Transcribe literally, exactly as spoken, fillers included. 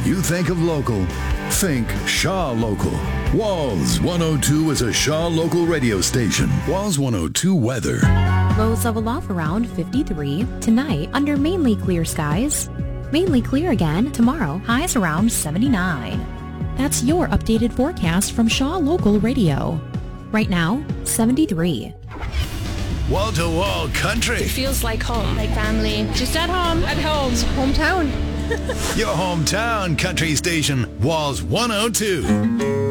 you think of local, think Shaw Local. Walls one oh two is a Shaw Local radio station. Walls one oh two weather. Lows level off around fifty-three. Tonight, under mainly clear skies. Mainly clear again tomorrow. Highs around seventy-nine. That's your updated forecast from Shaw Local Radio. Right now, seventy-three. Wall-to-wall country. It feels like home. Like family. Just at home. At home. Hometown. Your hometown country station, Walls one oh two.